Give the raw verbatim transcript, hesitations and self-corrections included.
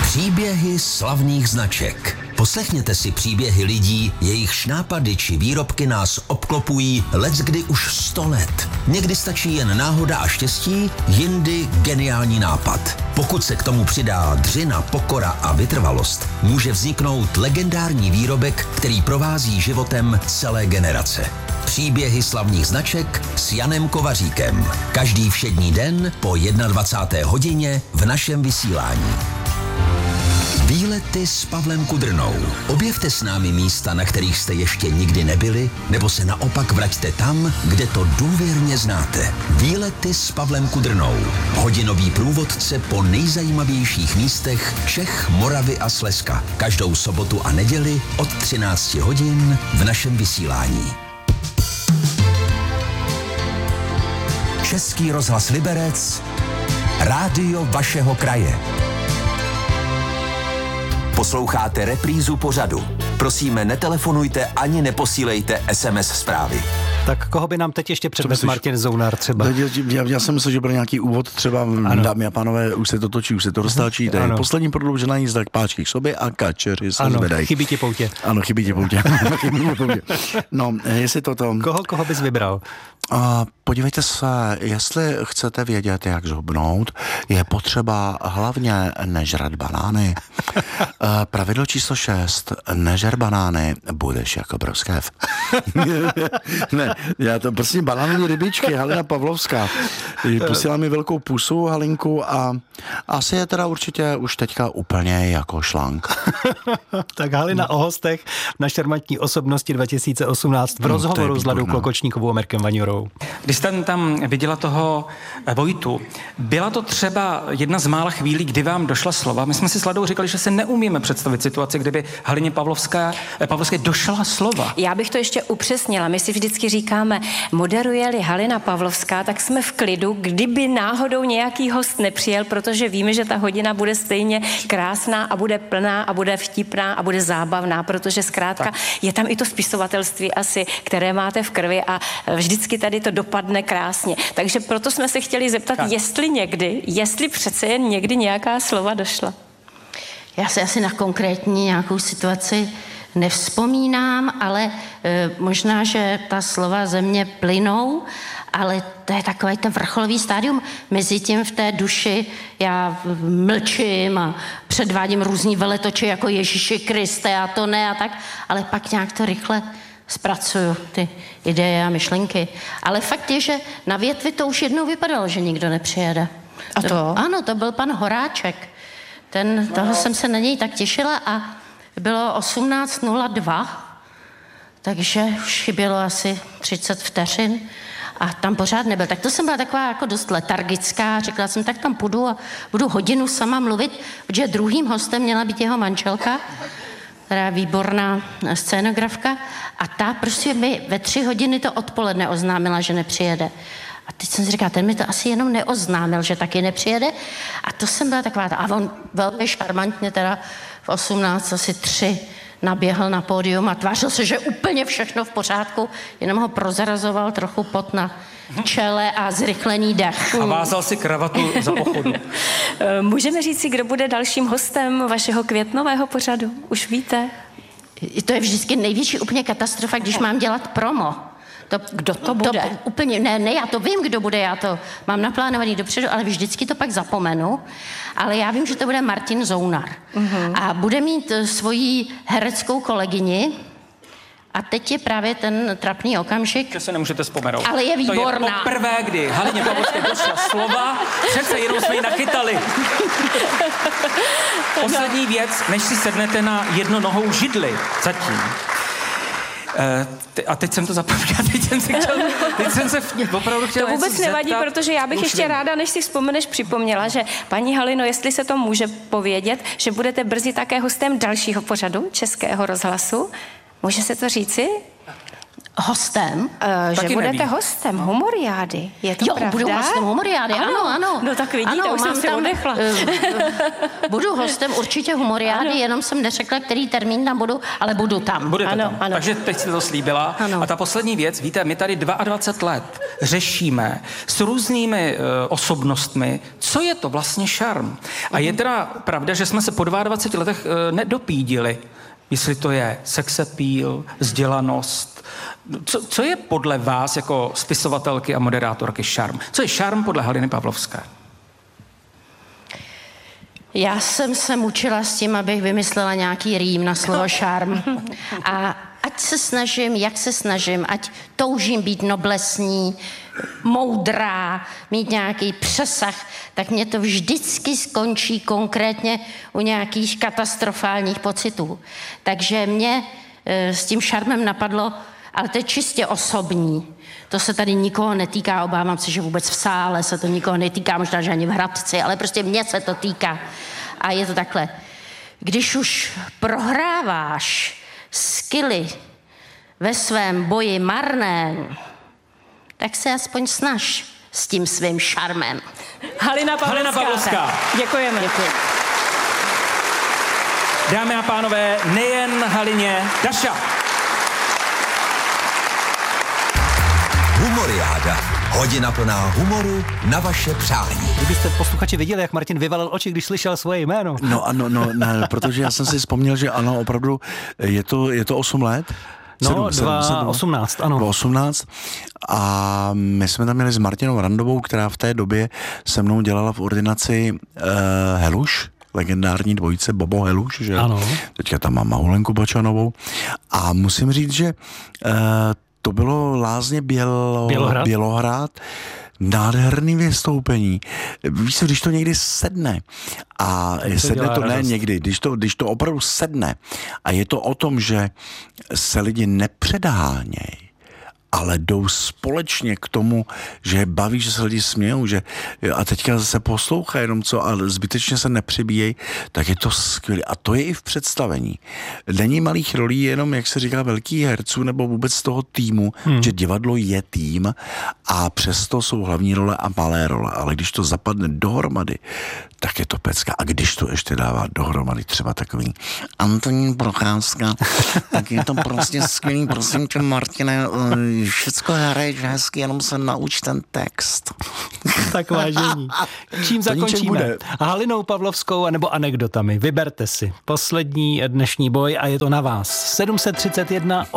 Příběhy slavných značek. Poslechněte si příběhy lidí, jejichž nápady či výrobky nás obklopují leckdy už sto let. Někdy stačí jen náhoda a štěstí, jindy geniální nápad. Pokud se k tomu přidá dřina, pokora a vytrvalost, může vzniknout legendární výrobek, který provází životem celé generace. Příběhy slavných značek s Janem Kovaříkem. Každý všední den po dvacáté jedné hodině v našem vysílání. Výlety s Pavlem Kudrnou. Objevte s námi místa, na kterých jste ještě nikdy nebyli, nebo se naopak vraťte tam, kde to důvěrně znáte. Výlety s Pavlem Kudrnou. Hodinový průvodce po nejzajímavějších místech Čech, Moravy a Slezska. Každou sobotu a neděli od třinácti hodin v našem vysílání. Český rozhlas Liberec, rádio vašeho kraje. Posloucháte reprízu pořadu. Prosíme, netelefonujte ani neposílejte es em es zprávy. Tak koho by nám teď ještě předvedl Martin Zounár třeba? Já, já, já jsem myslel, že bude nějaký úvod třeba, ano. Dámy a pánové, už se to točí, už se to roztáčí. To je poslední prodloužená jízda k páčky k sobě a kačeři se ano, zvedají. Chybí ti poutě. Ano, chybí ti poutě. No, jestli to to... Koho, koho bys vybral? Uh, podívejte se, jestli chcete vědět, jak zhubnout, je potřeba hlavně nežrat banány. Uh, pravidlo číslo šest, nežer banány, budeš jako broskev. Ne, já to prostě banánové rybičky, Halina Pavlovská. Posílá mi velkou pusu, Halinku, a asi je teda určitě už teďka úplně jako šlank. Tak Halina o hostech na šarmantní osobnosti dva tisíce osmnáct v rozhovoru no, s Ladou Klokočníkovou a Mirkem Vaňurou. Když jste tam viděla toho Vojtu, byla to třeba jedna z mála chvílí, kdy vám došla slova? My jsme si s Ladou říkali, že se neumíme představit situaci, kdyby Halině Pavlovská, Pavlovské došla slova. Já bych to ještě upřesnila. My si vždycky říkáme, moderuje-li Halina Pavlovská, tak jsme v klidu, kdyby náhodou nějaký host nepřijel, protože víme, že ta hodina bude stejně krásná a bude plná a bude vtipná a bude zábavná, protože zkrátka tak. Je tam i to spisovatelství asi, které máte v krvi a vždycky tady to dopadne krásně. Takže proto jsme se chtěli zeptat, tak. jestli někdy, jestli přece jen někdy nějaká slova došla. Já se asi na konkrétní nějakou situaci nevzpomínám, ale e, možná, že ta slova ze mě plynou, ale to je takový ten vrcholový stádium. Mezi tím v té duši já mlčím a předvádím různý veletoči jako Ježíši Kriste a to ne a tak, ale pak nějak to rychle zpracuju, ty ideje a myšlenky. Ale fakt je, že na větvi to už jednou vypadalo, že nikdo nepřijede. A to? Ano, to byl pan Horáček. Ten, toho jsem se na něj tak těšila a bylo osmnáct nula dva, takže už chybělo asi třicet vteřin a tam pořád nebyl. Tak to jsem byla taková jako dost letargická. Řekla jsem, tak tam půjdu a budu hodinu sama mluvit, protože druhým hostem měla být jeho manželka, která je výborná scénografka a ta prostě mi ve tři hodiny to odpoledne oznámila, že nepřijede. A teď jsem si říkala, ten mi to asi jenom neoznámil, že taky nepřijede. A to jsem byla taková, a on velmi šarmantně teda v osmnáct asi tři naběhl na pódium a tvářil se, že úplně všechno v pořádku, jenom ho prozrazoval trochu pot na čele a zrychlený dech. A vázal si kravatu za pochodu. Můžeme říct si, kdo bude dalším hostem vašeho květnového pořadu? Už víte? To je vždycky největší úplně katastrofa, když mám dělat promo. To, kdo to bude? To, úplně, ne, ne, já to vím, kdo bude, já to mám naplánovaný dopředu, ale vždycky to pak zapomenu. Ale já vím, že to bude Martin Zounár. Uh-huh. A bude mít svoji hereckou kolegyni. A teď je právě ten trapný okamžik. Že se nemůžete vzpomenout. Ale je výborná. To je poprvé, kdy Halině Pavlovské došla slova, přece jenom jsme ji nachytali. Poslední věc, než si sednete na jednonohou židli zatím. A teď jsem to zapomněla, teď jsem se chtěl, teď jsem se opravdu chtěla To vůbec nevadí, zeptat, protože já bych ještě ráda, než si vzpomeneš, připomněla, že paní Halino, jestli se to může povědět, že budete brzy také hostem dalšího pořadu Českého rozhlasu. Může se to říci? hostem. Uh, že Taky budete nevím. hostem humoriády, je to Jo, pravda? budu hostem humoriády, ano, ano. No tak vidíte, ano, už jsem mám si tam, odechla. uh, budu hostem určitě humoriády, jenom jsem neřekla, který termín tam budu, ale budu tam. Budete Ano, tam. ano. Takže teď jste to slíbila. Ano. A ta poslední věc, víte, my tady dvacet dva let řešíme s různými uh, osobnostmi, co je to vlastně šarm. A je teda pravda, že jsme se po dvaceti dvou letech uh, nedopídili, jestli to je sex appeal, vzdělanost. Co, co je podle vás jako spisovatelky a moderátorky šarm? Co je šarm podle Haliny Pavlovské? Já jsem se mučila s tím, abych vymyslela nějaký rým na slovo šarm. A ať se snažím, jak se snažím, ať toužím být noblesní, moudrá, mít nějaký přesah, tak mě to vždycky skončí konkrétně u nějakých katastrofálních pocitů. Takže mě e, s tím šarmem napadlo, ale to je čistě osobní. To se tady nikoho netýká, obávám se, že vůbec v sále se to nikoho netýká, možná, že ani v Hradci, ale prostě mě se to týká. A je to takhle. Když už prohráváš skily ve svém boji marném, tak se aspoň snaž s tím svým šarmem. Halina Pavlovská. Halina Pavlovská. Děkujeme. Děkuji. Dámy a pánové, nejen Halině, Daša. Humoriáda. Hodina plná humoru na vaše přání. Kdybyste posluchači viděli, jak Martin vyvalil oči, když slyšel svoje jméno. No, ano, no, ne, protože já jsem si vzpomněl, že ano, opravdu je to, je to osm let. No, dva osmnáct, ano. dva osmnáct a my jsme tam měli s Martinou Randovou, která v té době se mnou dělala v ordinaci uh, Heluš, legendární dvojice Bobo Heluš, že? Ano. Teďka tam mám Mahulenku Bačanovou a musím říct, že uh, to bylo Lázně Bělo, Bělohrad. Bělohrad, nádherný vystoupení. Víš co, když to někdy sedne a to sedne dělá to ne radost. někdy, když to, když to opravdu sedne a je to o tom, že se lidi nepředhánějí, ale jdou společně k tomu, že baví, že se lidi smějou, že a teďka se poslouchají jenom co a zbytečně se nepřibíjejí, tak je to skvělé. A to je i v představení. Není malých rolí jenom, jak se říká, velkých herců nebo vůbec z toho týmu, hmm. že divadlo je tým a přesto jsou hlavní role a malé role. Ale když to zapadne dohromady, tak je to pecka. A když to ještě dává dohromady třeba takový Antonín Procházka, tak je to prostě skvělý. Prosím tě, Martine, všecko hraješ hezky, jenom se nauč ten text. Tak vážení. Čím To ničem zakončíme? bude. Halinou Pavlovskou nebo anekdotami. Vyberte si. Poslední dnešní boj a je to na vás. sedm set třicet jedna